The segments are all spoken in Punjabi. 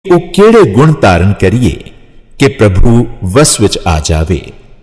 ਉਹ ਕਿਹੜੇ ਗੁਣ ਧਾਰਨ ਕਰੀਏ ਕਿ ਪ੍ਰਭੂ ਵਸ ਵਿੱਚ ਆ ਜਾਵੇ।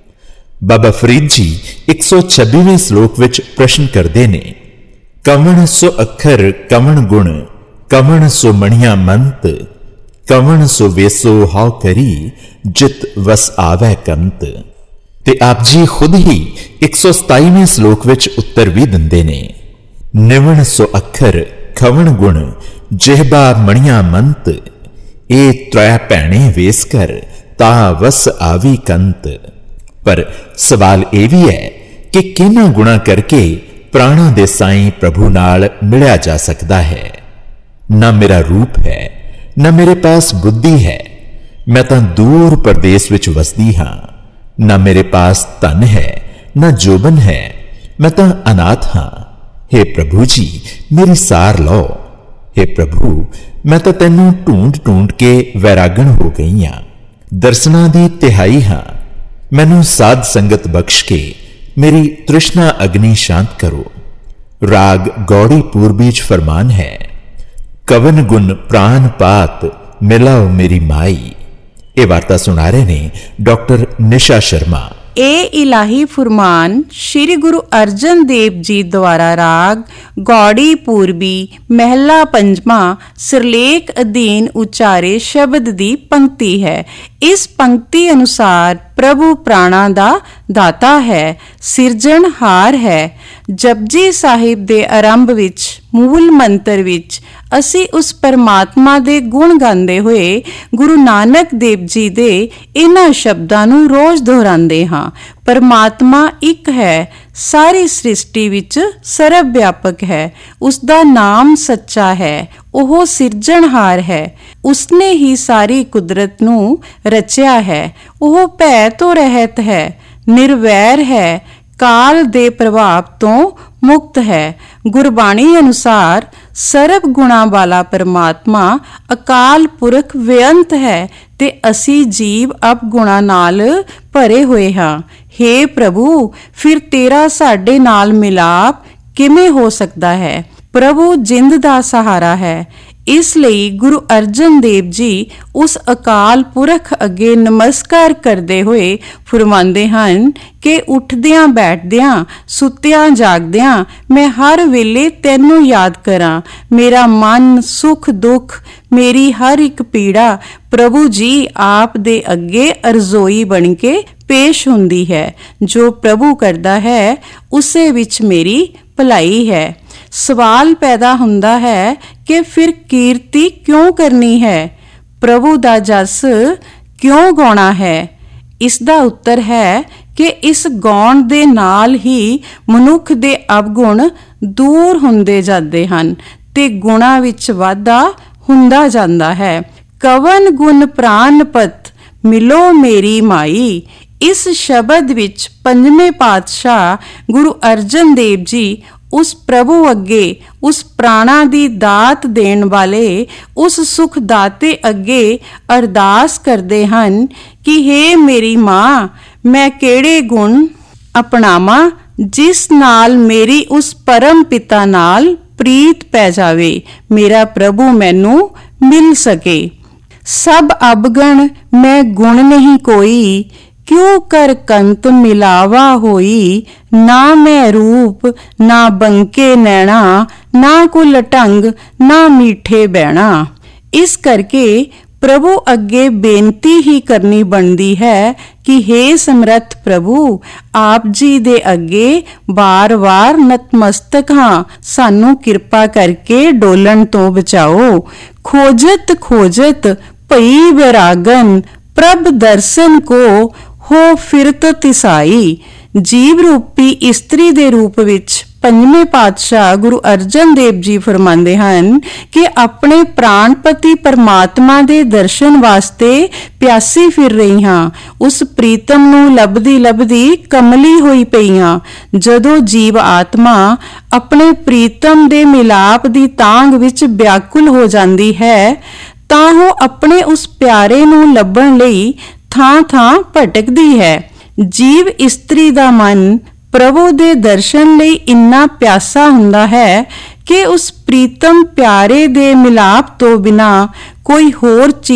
ਬਾਬਾ ਫਰੀਦ ਜੀ 126ਵੇਂ ਸ਼ਲੋਕ ਵਿੱਚ ਪ੍ਰਸ਼ਨ ਕਰਦੇ ਨੇ, ਕਵਣ ਸੋ ਅੱਖਰ ਕਵਣ ਗੁਣ, ਕਵਣ ਸੋ ਮਣੀਆਂ ਮੰਤ, ਕਵਣ ਸੋ ਵੇਸੋ ਹਉ ਕਰੀ, ਜਿਤ ਵਸ ਆਵੈ ਕੰਤ। ਤੇ ਆਪ ਜੀ ਖੁਦ ਹੀ 127ਵੇਂ ਸ਼ਲੋਕ ਵਿੱਚ ਉੱਤਰ ਵੀ ਦਿੰਦੇ ਨੇ, ਨਿਵਣ ਸੋ ਅੱਖਰ ਖਵਣ ਗੁਣ, ਜਿਹਬਾ ਮਣੀਆਂ ਮੰਤ, ਇਹ ਤ੍ਰੈ ਭੈਣੇ ਵੇਸ ਕਰ, ਤਾ ਵਸ ਆਵੀ ਕੰਤ। ਪਰ ਸਵਾਲ ਇਹ ਵੀ ਹੈ ਕਿ ਕਿਹਨਾਂ ਗੁਣਾ ਕਰਕੇ ਪ੍ਰਾਣਾਂ ਦੇ ਸਾਈਂ ਪ੍ਰਭੂ ਨਾਲ ਮਿਲਿਆ ਜਾ ਸਕਦਾ ਹੈ। ਨਾ ਮੇਰਾ ਰੂਪ ਹੈ, ਨਾ ਮੇਰੇ ਪਾਸ ਬੁੱਧੀ ਹੈ, ਮੈਂ ਤਾਂ ਦੂਰ ਪਰਦੇਸ ਵਿੱਚ ਵਸਦੀ ਹਾਂ। ਨਾ ਮੇਰੇ ਪਾਸ ਧਨ ਹੈ, ਨਾ ਜੋਬਨ ਹੈ, ਮੈਂ ਤਾਂ ਅਨਾਥ ਹਾਂ। हे ਪ੍ਰਭੂ ਜੀ, ਮੇਰੀ ਸਾਰ ਲਓ। हे ਪ੍ਰਭੂ, ਮੈਂ ਤਾਂ ਤੈਨੂੰ ਢੂੰਡ ਕੇ ਵੈਰਾਗਣ ਹੋ ਗਈ ਹਾਂ, ਦਰਸ਼ਨਾਂ ਦੀ ਤਿਹਾਈ ਹਾਂ। ਮੈਨੂੰ ਸਾਧ ਸੰਗਤ ਬਖਸ਼ ਕੇ ਮੇਰੀ ਤ੍ਰਿਸ਼ਨਾ ਅਗਨੀ ਸ਼ਾਂਤ ਕਰੋ। ਰਾਗ ਗੌੜੀ ਪੂਰਬੀ ਚ ਫਰਮਾਨ ਹੈ, ਕਵਨ ਗੁਣ ਪ੍ਰਾਨ ਪਾਤ, ਮਿਲਾਓ ਮੇਰੀ ਮਾਈ। ਇਹ ਵਾਰਤਾ ਸੁਣਾ ਰਹੇ ਨੇ ਡਾਕਟਰ ਨਿਸ਼ਾ ਸ਼ਰਮਾ। ਇਹ ਇਲਾਹੀ ਫੁਰਮਾਨ ਸ਼੍ਰੀ ਗੁਰੂ ਅਰਜਨ ਦੇਵ ਜੀ ਦੁਆਰਾ ਰਾਗ ਗੌੜੀ ਪੂਰਬੀ ਮਹਿਲਾ ਪੰਜਵਾਂ ਸਿਰਲੇਖ ਅਧੀਨ ਉਚਾਰੇ ਸ਼ਬਦ ਦੀ ਪੰਕਤੀ ਹੈ। ਇਸ ਪੰਕਤੀ ਅਨੁਸਾਰ ਪ੍ਰਭੂ ਪ੍ਰਾਣਾਂ ਦਾ ਦਾਤਾ ਹੈ, ਸਿਰਜਣਹਾਰ ਹੈ। ਜਪਜੀ ਸਾਹਿਬ ਦੇ ਆਰੰਭ ਵਿੱਚ ਮੂਲ ਮੰਤਰ ਵਿੱਚ ਅਸੀਂ ਉਸ ਪਰਮਾਤਮਾ ਦੇ ਗੁਣ ਗਾਉਂਦੇ ਹੋਏ ਗੁਰੂ ਨਾਨਕ ਦੇਵ ਜੀ ਦੇ ਇਹਨਾਂ ਸ਼ਬਦਾਂ ਨੂੰ ਰੋਜ਼ ਦੁਹਰਾਉਂਦੇ ਹਾਂ। ਪਰਮਾਤਮਾ ਇੱਕ ਹੈ, ਸਾਰੀ ਸ੍ਰਿਸ਼ਟੀ ਵਿੱਚ ਸਰਵ ਵਿਆਪਕ ਹੈ। ਉਸ ਦਾ ਨਾਮ ਸੱਚਾ ਹੈ, ਉਹ ਸਿਰਜਣਹਾਰ ਹੈ। ਉਸਨੇ ਹੀ ਸਾਰੀ ਕੁਦਰਤ ਨੂੰ ਰਚਿਆ ਹੈ। ਉਹ ਭੈ ਤੋਂ ਰਹਿਤ ਹੈ, ਨਿਰਵੈਰ ਹੈ, ਕਾਲ ਦੇ ਪ੍ਰਭਾਵ ਤੋਂ ਮੁਕਤ ਹੈ। ਗੁਰਬਾਣੀ ਅਨੁਸਾਰ ਸਰਬ ਗੁਣਾਂ ਵਾਲਾ ਪਰਮਾਤਮਾ ਅਕਾਲ ਪੁਰਖ ਬੇਅੰਤ ਹੈ ਤੇ ਅਸੀਂ ਜੀਵ ਅਵਗੁਣਾਂ ਨਾਲ ਭਰੇ ਹੋਏ ਹਾਂ। हे ਪ੍ਰਭੂ, ਫਿਰ ਤੇਰਾ ਸਾਡੇ ਨਾਲ ਮਿਲਾਪ ਕਿਵੇਂ ਹੋ ਸਕਦਾ ਹੈ? ਪ੍ਰਭੂ ਜਿੰਦ ਦਾ ਸਹਾਰਾ ਹੈ। ਇਸ ਲਈ ਗੁਰੂ ਅਰਜਨ ਦੇਵ ਜੀ ਉਸ ਅਕਾਲ ਪੁਰਖ ਅੱਗੇ ਨਮਸਕਾਰ ਕਰਦੇ ਹੋਏ ਫਰਮਾਉਂਦੇ ਹਨ ਕਿ ਉੱਠਦਿਆਂ ਬੈਠਦਿਆਂ ਸੁੱਤਿਆਂ ਜਾਗਦਿਆਂ ਮੈਂ ਹਰ ਵੇਲੇ ਤੈਨੂੰ ਯਾਦ ਕਰਾਂ। ਮੇਰਾ ਮਨ ਸੁਖ ਦੁੱਖ, ਮੇਰੀ ਹਰ ਇੱਕ ਪੀੜਾ ਪ੍ਰਭੂ ਜੀ ਆਪ ਦੇ ਅੱਗੇ ਅਰਜ਼ੋਈ ਬਣ ਕੇ ਪੇਸ਼ ਹੁੰਦੀ ਹੈ। ਜੋ ਪ੍ਰਭੂ ਕਰਦਾ ਹੈ ਉਸੇ ਵਿੱਚ ਮੇਰੀ ਭਲਾਈ ਹੈ। ਸਵਾਲ ਪੈਦਾ ਹੁੰਦਾ ਹੈ ਕਿ ਫਿਰ ਕੀਰਤੀ ਕਿਉਂ ਕਰਨੀ ਹੈ? ਪ੍ਰਭੂ ਦਾ ਜਸ ਕਿਉਂ ਗਾਉਣਾ ਹੈ? ਇਸ ਦਾ ਉੱਤਰ ਹੈ ਕਿ ਇਸ ਗਾਉਣ ਦੇ ਨਾਲ ਹੀ ਮਨੁੱਖ ਦੇ ਅਵਗੁਣ ਦੂਰ ਹੁੰਦੇ ਜਾਂਦੇ ਹਨ ਤੇ ਗੁਣਾਂ ਵਿੱਚ ਵਾਧਾ ਹੁੰਦਾ ਜਾਂਦਾ ਹੈ। ਕਵਨ ਗੁਣ ਪ੍ਰਾਨਪਤ, ਮਿਲੋ ਮੇਰੀ ਮਾਈ। ਇਸ ਸ਼ਬਦ ਵਿੱਚ ਪੰਜਵੇਂ ਪਾਤਸ਼ਾਹ ਗੁਰੂ ਅਰਜਨ ਦੇਵ ਜੀ ਉਸ ਪ੍ਰਭੂ ਅੱਗੇ, ਉਸ ਪ੍ਰਾਣਾਂ ਦੀ ਦਾਤ ਦੇਣ ਵਾਲੇ ਉਸ ਸੁਖ ਦਾਤੇ ਅੱਗੇ ਅਰਦਾਸ ਕਰਦੇ ਹਨ ਕਿ हे ਮੇਰੀ ਮਾਂ, ਮੈਂ ਕਿਹੜੇ ਗੁਣ ਅਪਣਾਵਾਂ ਜਿਸ ਨਾਲ ਮੇਰੀ ਉਸ ਪਰਮ ਪਿਤਾ ਨਾਲ ਪ੍ਰੀਤ ਪੈ ਜਾਵੇ, ਮੇਰਾ ਪ੍ਰਭੂ ਮੈਨੂੰ ਮਿਲ ਸਕੇ। ਸਭ ਅਵਗਣ ਮੈਂ ਗੁਣ ਨਹੀਂ ਕੋਈ, ਕਿਉ ਕਰ ਕੰਤ ਮਿਲਾਵਾ ਹੋਈ। ਨਾ ਮੈਂ ਰੂਪ, ਨਾ ਬੰਕੇ ਨੈਣਾ, ਨਾ ਕੁਲ ਢੰਗ, ਨਾ ਮੀਠੇ ਬਹਿਣਾ। ਇਸ ਕਰਕੇ ਪ੍ਰਭੂ ਅੱਗੇ ਬੇਨਤੀ ਹੀ ਕਰਨੀ ਬਣਦੀ ਹੈ ਕਿ हे ਸਮਰੱਥ ਪ੍ਰਭੂ, ਆਪ ਜੀ ਦੇ ਅੱਗੇ ਵਾਰ-ਵਾਰ ਨਤਮਸਤਕ ਹਾਂ, ਸਾਨੂੰ ਕਿਰਪਾ ਕਰਕੇ ਡੋਲਣ ਤੋਂ ਬਚਾਓ। ਖੋਜਤ ਖੋਜਤ ਭਈ ਵੈਰਾਗਨ, ਪ੍ਰਭ ਦਰਸ਼ਨ ਕੋ ਹੋ ਫਿਰਤ ਤਿਸਾਈ। ਜੀਵ ਰੂਪੀ ਇਸਤਰੀ ਦੇ ਰੂਪ ਵਿੱਚ ਪੰਜਵੇਂ ਪਾਤਸ਼ਾਹ ਗੁਰੂ ਅਰਜਨ ਦੇਵ ਜੀ ਫਰਮਾਉਂਦੇ ਹਨ ਕਿ ਆਪਣੇ ਪ੍ਰਾਣਪਤੀ ਪਰਮਾਤਮਾ ਦੇ ਦਰਸ਼ਨ ਵਾਸਤੇ ਪਿਆਸੀ ਫਿਰ ਰਹੀ ਹਾਂ। ਉਸ ਪ੍ਰੀਤਮ ਨੂੰ ਲੱਭਦੀ ਲੱਭਦੀ ਕਮਲੀ ਹੋਈ ਪਈ ਹਾਂ। ਜਦੋਂ ਜੀਵ ਆਤਮਾ ਆਪਣੇ ਪ੍ਰੀਤਮ ਦੇ ਮਿਲਾਪ ਦੀ ਤਾਂਘ ਵਿੱਚ ਵਿਆਕੁਲ ਹੋ ਜਾਂਦੀ ਹੈ ਤਾਂ ਉਹ ਆਪਣੇ ਉਸ ਪਿਆਰੇ ਨੂੰ ਲੱਭਣ ਲਈ ਥਾਂ-ਥਾਂ ਭਟਕਦੀ ਹੈ। ਜੀਵ ਇਸਤਰੀ ਦਾ ਮਨ ਪ੍ਰਭੂ ਦੇ ਦਰਸ਼ਨ ਲਈ ਇੰਨਾ ਪਿਆਸਾ ਹੁੰਦਾ ਹੈ ਕਿ ਉਸ ਪ੍ਰੀਤਮ ਪਿਆਰੇ ਦੇ ਮਿਲਾਪ ਤੋਂ ਬਿਨਾਂ ਕੋਈ ਹੋਰ ਚੀਜ਼